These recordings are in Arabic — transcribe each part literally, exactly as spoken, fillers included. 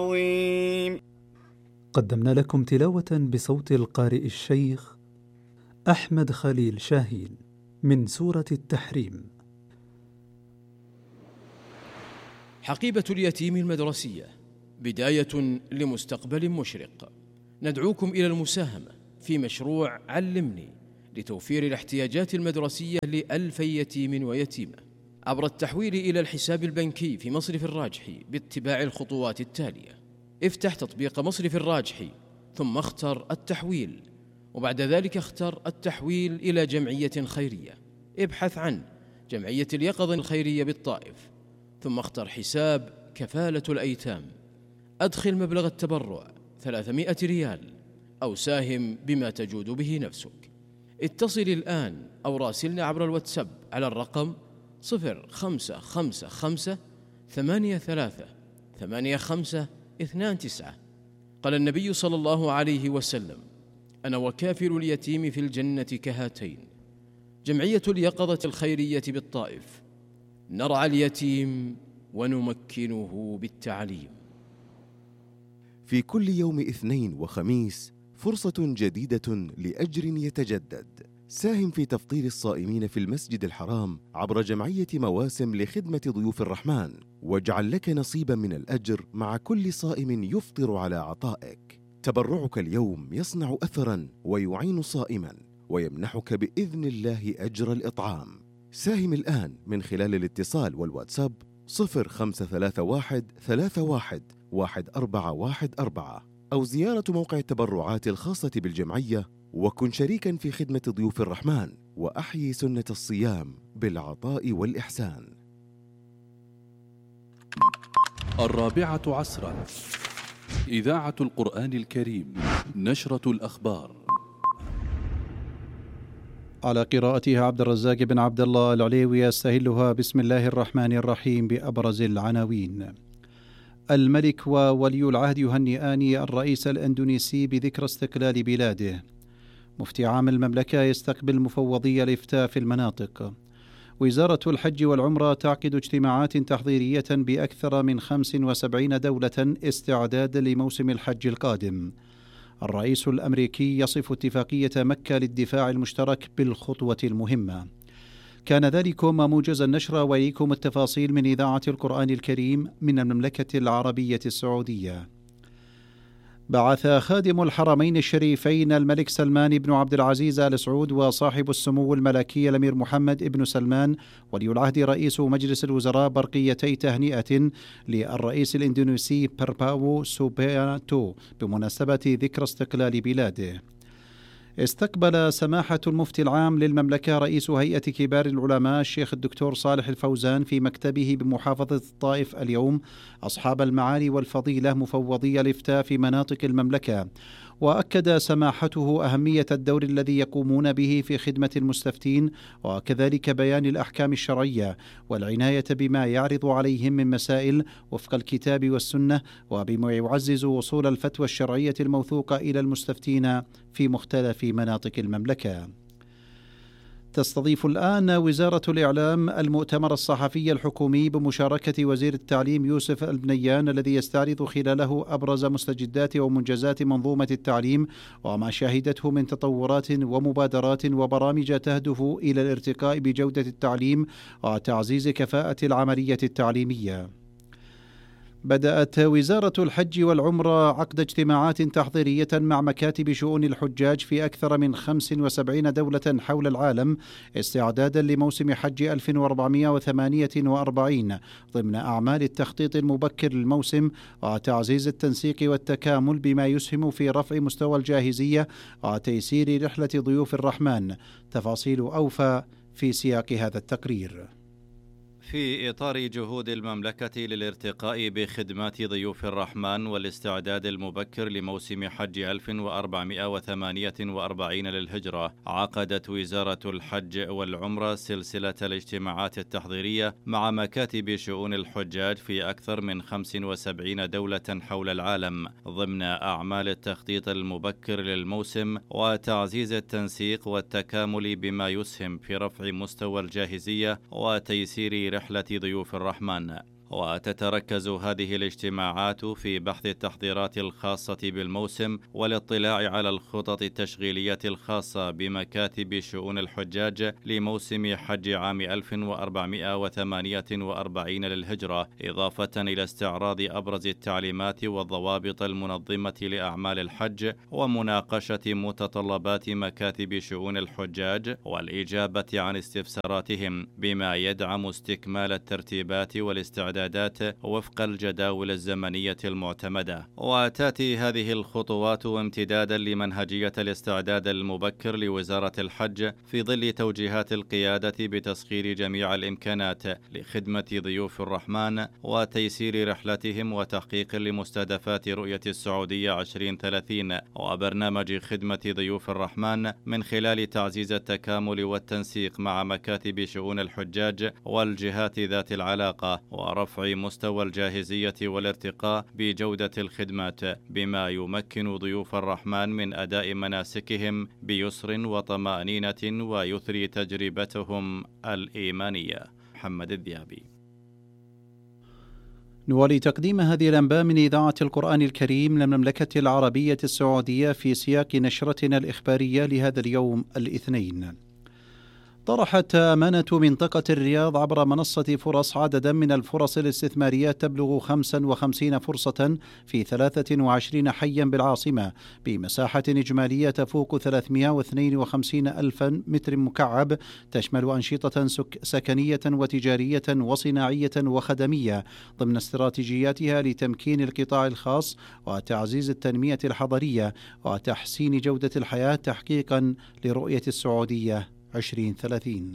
قدمنا لكم تلاوة بصوت القارئ الشيخ أحمد خليل شاهين من سورة التحريم. حقيبة اليتيم المدرسية، بداية لمستقبل مشرق. ندعوكم إلى المساهمة في مشروع علمني لتوفير الاحتياجات المدرسية لألفي يتيم ويتيمة عبر التحويل إلى الحساب البنكي في مصرف الراجحي باتباع الخطوات التالية. افتح تطبيق مصرف الراجحي ثم اختر التحويل، وبعد ذلك اختر التحويل إلى جمعية خيرية. ابحث عن جمعية اليقظة الخيرية بالطائف ثم اختر حساب كفالة الأيتام. أدخل مبلغ التبرع ثلاثمائة ريال أو ساهم بما تجود به نفسك. اتصل الآن أو راسلنا عبر الواتساب على الرقم صفر خمسة خمسة خمسة ثمانية ثلاثة ثمانية خمسة اثنان تسعة. قال النبي صلى الله عليه وسلم: أنا وكافل اليتيم في الجنة كهاتين. جمعية اليقظة الخيرية بالطائف، نرعى اليتيم ونمكنه بالتعليم. في كل يوم اثنين وخميس فرصة جديدة لأجر يتجدد. ساهم في تفطير الصائمين في المسجد الحرام عبر جمعية مواسم لخدمة ضيوف الرحمن، واجعل لك نصيبا من الأجر مع كل صائم يفطر على عطائك. تبرعك اليوم يصنع أثرا ويعين صائما ويمنحك بإذن الله أجر الإطعام. ساهم الآن من خلال الاتصال والواتساب صفر خمسة ثلاثة واحد ثلاثة واحد واحد أربعة واحد أربعة أو زيارة موقع التبرعات الخاصة بالجمعية، وكن شريكا في خدمة ضيوف الرحمن وأحيي سنة الصيام بالعطاء والإحسان. الرابعة عصرا، إذاعة القرآن الكريم، نشرة الأخبار. على قراءتها عبد الرزاق بن عبد الله العليوي، يستهلها بسم الله الرحمن الرحيم بأبرز العناوين. الملك وولي العهد يهنئان الرئيس الأندونيسي بذكرى استقلال بلاده. مفتي عام المملكة يستقبل مفوضي الإفتاء في المناطق. وزارة الحج والعمرة تعقد اجتماعات تحضيرية بأكثر من خمس وسبعين دولة استعدادا لموسم الحج القادم. الرئيس الأمريكي يصف اتفاقية مكة للدفاع المشترك بالخطوة المهمة. كان ذلكم موجز النشر، وإليكم التفاصيل من إذاعة القرآن الكريم من المملكة العربية السعودية. بعث خادم الحرمين الشريفين الملك سلمان بن عبد العزيز آل سعود وصاحب السمو الملكي الأمير محمد بن سلمان ولي العهد رئيس مجلس الوزراء برقيتي تهنئة للرئيس الإندونيسي برباو سوبيانتو بمناسبة ذكرى استقلال بلاده. استقبل سماحة المفتي العام للمملكة رئيس هيئة كبار العلماء الشيخ الدكتور صالح الفوزان في مكتبه بمحافظة الطائف اليوم أصحاب المعالي والفضيلة مفوضي الإفتاء في مناطق المملكة، وأكد سماحته أهمية الدور الذي يقومون به في خدمة المستفتين، وكذلك بيان الأحكام الشرعية والعناية بما يعرض عليهم من مسائل وفق الكتاب والسنة، وبما يعزز وصول الفتوى الشرعية الموثوقة إلى المستفتين في مختلف مناطق المملكة. تستضيف الآن وزارة الإعلام المؤتمر الصحفي الحكومي بمشاركة وزير التعليم يوسف البنيان، الذي يستعرض خلاله أبرز مستجدات ومنجزات منظومة التعليم وما شهدته من تطورات ومبادرات وبرامج تهدف إلى الارتقاء بجودة التعليم وتعزيز كفاءة العملية التعليمية. بدأت وزارة الحج والعمرة عقد اجتماعات تحضيرية مع مكاتب شؤون الحجاج في أكثر من خمس وسبعين دولة حول العالم استعدادا لموسم حج ألف وأربعمائة وثمانية وأربعين ضمن أعمال التخطيط المبكر للموسم وتعزيز التنسيق والتكامل بما يسهم في رفع مستوى الجاهزية وتيسير رحلة ضيوف الرحمن. تفاصيل أوفى في سياق هذا التقرير. في إطار جهود المملكة للارتقاء بخدمات ضيوف الرحمن والاستعداد المبكر لموسم حج ألف وأربعمائة وثمانية وأربعين للهجرة، عقدت وزارة الحج والعمرة سلسلة الاجتماعات التحضيرية مع مكاتب شؤون الحجاج في أكثر من خمس وسبعين دولة حول العالم ضمن أعمال التخطيط المبكر للموسم وتعزيز التنسيق والتكامل بما يسهم في رفع مستوى الجاهزية وتيسير رحلة ضيوف الرحمن. وتتركز هذه الاجتماعات في بحث التحضيرات الخاصة بالموسم والاطلاع على الخطط التشغيلية الخاصة بمكاتب شؤون الحجاج لموسم حج عام ألف وأربعمائة وثمانية وأربعين للهجرة، إضافة إلى استعراض أبرز التعليمات والضوابط المنظمة لأعمال الحج ومناقشة متطلبات مكاتب شؤون الحجاج والإجابة عن استفساراتهم، بما يدعم استكمال الترتيبات والاستعدادات وفق الجداول الزمنية المعتمدة. وتأتي هذه الخطوات امتدادا لمنهجية الاستعداد المبكر لوزارة الحج في ظل توجيهات القيادة بتسخير جميع الإمكانات لخدمة ضيوف الرحمن وتيسير رحلتهم وتحقيق لمستهدفات رؤية السعودية عشرين ثلاثين وبرنامج خدمة ضيوف الرحمن من خلال تعزيز التكامل والتنسيق مع مكاتب شؤون الحجاج والجهات ذات العلاقة ورفع مستوى الجاهزية والارتقاء بجودة الخدمات، بما يمكن ضيوف الرحمن من أداء مناسكهم بيسر وطمأنينة ويثري تجربتهم الإيمانية. محمد الذيابي. نوالي تقديم هذه الأنباء من إذاعة القرآن الكريم للمملكة العربية السعودية في سياق نشرتنا الإخبارية لهذا اليوم الاثنين. طرحت أمانة منطقة الرياض عبر منصة فرص عددا من الفرص الاستثمارية تبلغ خمسة وخمسين فرصة في ثلاثة وعشرين حيا بالعاصمة بمساحة إجمالية تفوق ثلاثمائة واثنين وخمسين ألف متر مكعب، تشمل أنشطة سكنية وتجارية وصناعية وخدمية ضمن استراتيجياتها لتمكين القطاع الخاص وتعزيز التنمية الحضرية وتحسين جودة الحياة تحقيقا لرؤية السعودية عشرين ثلاثين.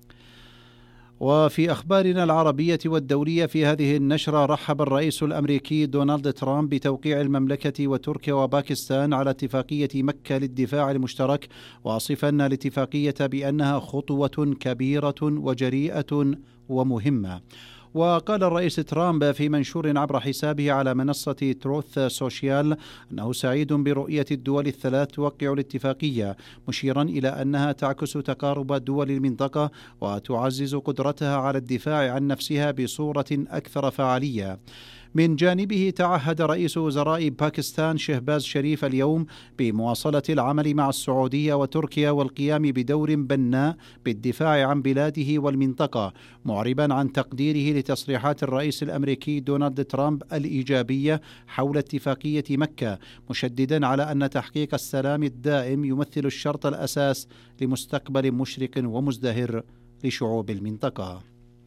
وفي أخبارنا العربية والدولية في هذه النشرة، رحب الرئيس الأمريكي دونالد ترامب بتوقيع المملكة وتركيا وباكستان على اتفاقية مكة للدفاع المشترك، واصفا الاتفاقية بأنها خطوة كبيرة وجريئة ومهمة. وقال الرئيس ترامب في منشور عبر حسابه على منصة تروث سوشيال أنه سعيد برؤية الدول الثلاث توقع الاتفاقية، مشيرا إلى أنها تعكس تقارب دول المنطقة وتعزز قدرتها على الدفاع عن نفسها بصورة أكثر فعالية. من جانبه تعهد رئيس وزراء باكستان شهباز شريف اليوم بمواصلة العمل مع السعودية وتركيا والقيام بدور بناء بالدفاع عن بلاده والمنطقة، معربا عن تقديره لتصريحات الرئيس الأمريكي دونالد ترامب الإيجابية حول اتفاقية مكة، مشددا على أن تحقيق السلام الدائم يمثل الشرط الأساس لمستقبل مشرق ومزدهر لشعوب المنطقة.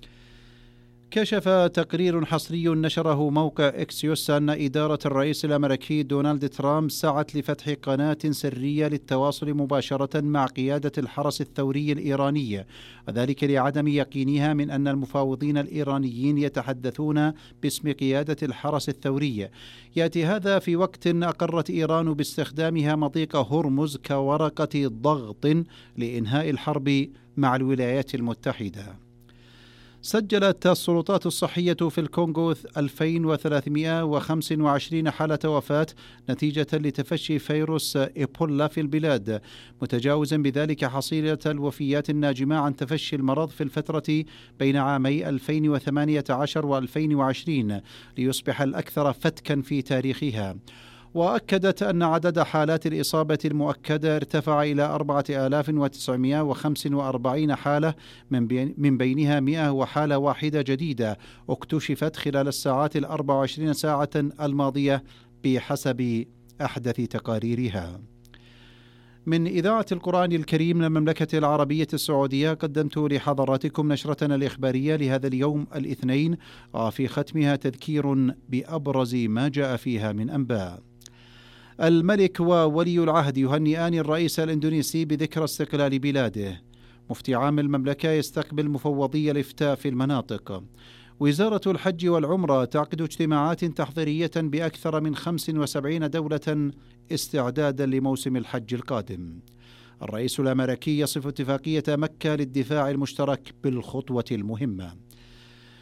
كشف تقرير حصري نشره موقع إكسيوس أن إدارة الرئيس الأمريكي دونالد ترامب سعت لفتح قناة سرية للتواصل مباشرة مع قيادة الحرس الثوري الإيراني، وذلك لعدم يقينها من أن المفاوضين الإيرانيين يتحدثون باسم قيادة الحرس الثوري. يأتي هذا في وقت أقرت إيران باستخدامها مضيق هرمز كورقة ضغط لإنهاء الحرب مع الولايات المتحدة. سجلت السلطات الصحية في الكونغو ألفين وثلاثمائة وخمسة وعشرين حالة وفاة نتيجة لتفشي فيروس إيبولا في البلاد، متجاوزا بذلك حصيلة الوفيات الناجمة عن تفشي المرض في الفترة بين عامي ألفين وثمانية عشر وألفين وعشرين ليصبح الأكثر فتكا في تاريخها. وأكدت أن عدد حالات الإصابة المؤكدة ارتفع إلى أربعة آلاف وتسعمائة وخمسة وأربعين حالة، من, بين من بينها مئة وحالة واحدة جديدة اكتشفت خلال الساعات الأربع وعشرين ساعة الماضية بحسب أحدث تقاريرها. من إذاعة القرآن الكريم للمملكة العربية السعودية قدمت لحضراتكم نشرتنا الإخبارية لهذا اليوم الاثنين، وفي ختمها تذكير بأبرز ما جاء فيها من أنباء. الملك وولي العهد يهنئان الرئيس الإندونيسي بذكرى استقلال بلاده. مفتي عام المملكة يستقبل مفوضي الإفتاء في المناطق. وزارة الحج والعمرة تعقد اجتماعات تحضيرية بأكثر من خمس وسبعين دولة استعدادا لموسم الحج القادم. الرئيس الأمريكي يصف اتفاقية مكة للدفاع المشترك بالخطوة المهمة.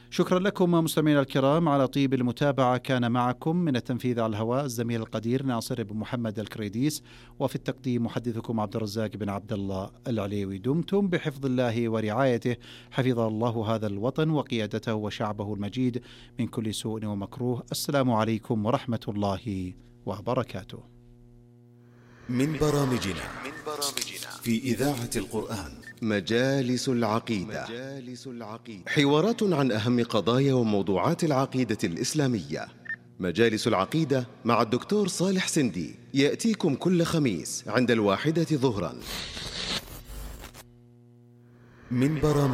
شكرا لكم مستمعينا الكرام على طيب المتابعة. كان معكم من التنفيذ على الهواء الزميل القدير ناصر بن محمد الكريديس، وفي التقديم محدثكم عبد الرزاق بن عبد الله العليوي. دمتم بحفظ الله ورعايته، حفظ الله هذا الوطن وقيادته وشعبه المجيد من كل سوء ومكروه. السلام عليكم ورحمة الله وبركاته. من برامجنا في إذاعة القرآن مجالس العقيدة. حوارات عن أهم قضايا وموضوعات العقيدة الإسلامية. مجالس العقيدة مع الدكتور صالح سندي يأتيكم كل خميس عند الواحدة ظهرا. من برامج